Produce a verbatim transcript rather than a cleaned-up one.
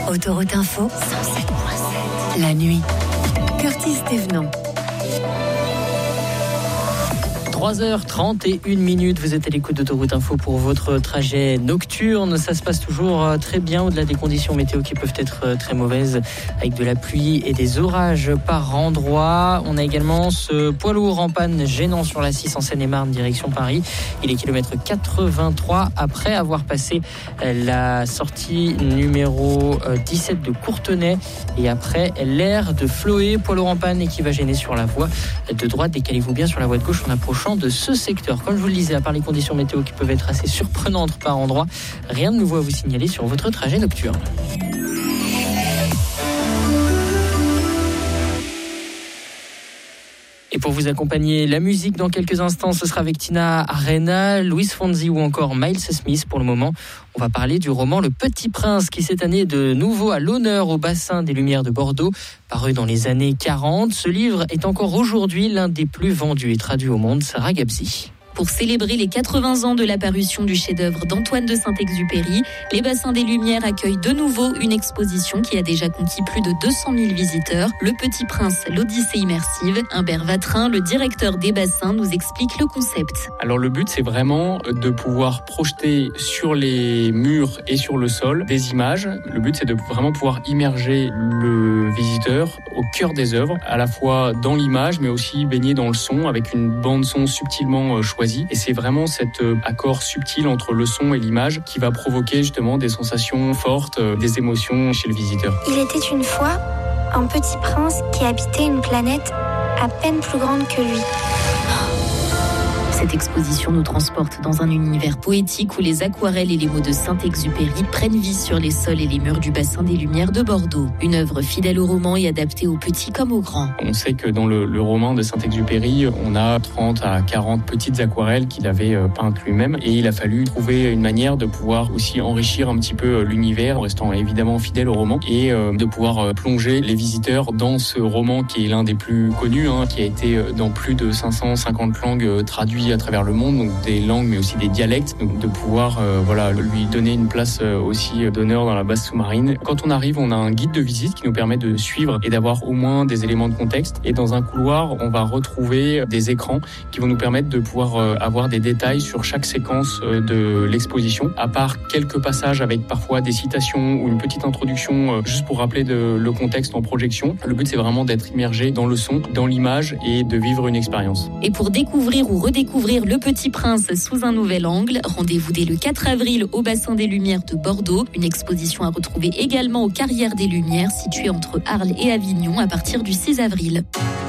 Autoroute Info, cent sept virgule sept. La nuit. Curtis Thévenon. trois heures trente et une minutes, vous êtes à l'écoute d'Autoroute Info pour votre trajet nocturne. Ça se passe toujours très bien au-delà des conditions météo qui peuvent être très mauvaises avec de la pluie et des orages par endroits. On a également ce poids lourd en panne gênant sur la six en Seine-et-Marne direction Paris. Il est kilomètre quatre-vingt-trois après avoir passé la sortie numéro dix-sept de Courtenay et après l'aire de Floé. Poids lourd en panne et qui va gêner sur la voie de droite. Décalez-vous bien sur la voie de gauche en approchant de ce secteur. Comme je vous le disais, à part les conditions météo qui peuvent être assez surprenantes par endroits, rien de nouveau à vous signaler sur votre trajet nocturne. Et pour vous accompagner, la musique dans quelques instants, ce sera avec Tina Arena, Luis Fonsi ou encore Miles Smith. Pour le moment, on va parler du roman Le Petit Prince qui cette année est de nouveau à l'honneur au bassin des Lumières de Bordeaux. Paru dans les années quarante, ce livre est encore aujourd'hui l'un des plus vendus et traduits au monde. Sarah Gabzi. Pour célébrer les quatre-vingts ans de la parution du chef-d'œuvre d'Antoine de Saint-Exupéry, les Bassins des Lumières accueillent de nouveau une exposition qui a déjà conquis plus de deux cent mille visiteurs. Le Petit Prince, l'Odyssée immersive. Humbert Vatrin, le directeur des Bassins, nous explique le concept. Alors le but, c'est vraiment de pouvoir projeter sur les murs et sur le sol des images. Le but, c'est de vraiment pouvoir immerger le visiteur au cœur des œuvres, à la fois dans l'image, mais aussi baigné dans le son, avec une bande-son subtilement choisie. Et c'est vraiment cet accord subtil entre le son et l'image qui va provoquer justement des sensations fortes, des émotions chez le visiteur. Il était une fois un petit prince qui habitait une planète à peine plus grande que lui. Cette exposition nous transporte dans un univers poétique où les aquarelles et les mots de Saint-Exupéry prennent vie sur les sols et les murs du bassin des Lumières de Bordeaux. Une œuvre fidèle au roman et adaptée aux petits comme aux grands. On sait que dans le, le roman de Saint-Exupéry, on a trente à quarante petites aquarelles qu'il avait peintes lui-même et il a fallu trouver une manière de pouvoir aussi enrichir un petit peu l'univers en restant évidemment fidèle au roman et de pouvoir plonger les visiteurs dans ce roman qui est l'un des plus connus, hein, qui a été dans plus de cinq cent cinquante langues traduit à travers le monde, donc des langues mais aussi des dialectes, donc de pouvoir euh, voilà, lui donner une place euh, aussi d'honneur dans la base sous-marine. Quand on arrive, on a un guide de visite qui nous permet de suivre et d'avoir au moins des éléments de contexte, et dans un couloir, on va retrouver des écrans qui vont nous permettre de pouvoir euh, avoir des détails sur chaque séquence euh, de l'exposition, à part quelques passages avec parfois des citations ou une petite introduction euh, juste pour rappeler de, le contexte en projection. Le but, c'est vraiment d'être immergé dans le son, dans l'image et de vivre une expérience. Et pour découvrir ou redécouvrir Le Petit Prince sous un nouvel angle, rendez-vous dès le quatre avril au Bassin des Lumières de Bordeaux. Une exposition à retrouver également aux Carrières des Lumières, située entre Arles et Avignon à partir du six avril.